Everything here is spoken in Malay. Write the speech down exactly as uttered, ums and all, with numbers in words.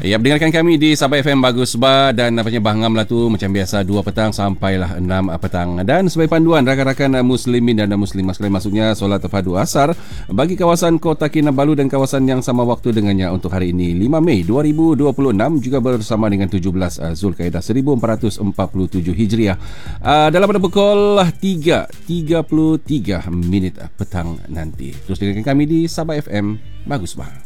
Ya, dengarkan kami di Sabah F M Bagus Bar dan apanya Bahangam lah tu macam biasa dua petang sampailah enam petang. Dan sebagai panduan rakan-rakan muslimin dan muslimah sekalian, maksudnya solat fardu asar bagi kawasan Kota Kinabalu dan kawasan yang sama waktu dengannya untuk hari ini lima Mei dua ribu dua puluh enam juga bersama dengan tujuh belas Zulkaidah seribu empat ratus empat puluh tujuh Hijriah. Uh, dalam pada pukul tiga tiga puluh tiga minit petang nanti. Terus dengarkan kami di Sabah F M Bagus Bar.